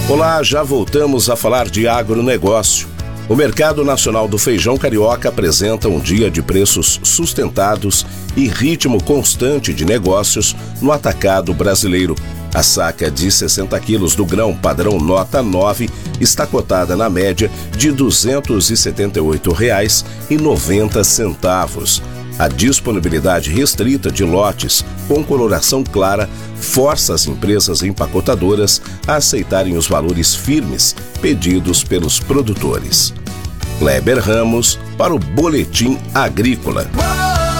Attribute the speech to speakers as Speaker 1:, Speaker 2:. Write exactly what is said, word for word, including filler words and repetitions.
Speaker 1: Olá, já voltamos a falar de agronegócio. O mercado nacional do feijão carioca apresenta um dia de preços sustentados e ritmo constante de negócios no atacado brasileiro. A saca de sessenta quilos do grão padrão nota nove está cotada na média de duzentos e setenta e oito reais e noventa centavos. A disponibilidade restrita de lotes com coloração clara força as empresas empacotadoras a aceitarem os valores firmes pedidos pelos produtores. Kleber Ramos para o Boletim Agrícola.